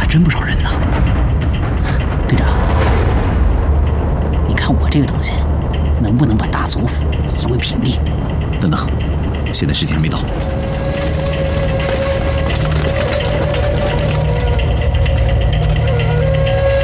真不少人呢。 队长，你看我这个东西能不能把大族府夷为平地？ 等等，现在时间还没到。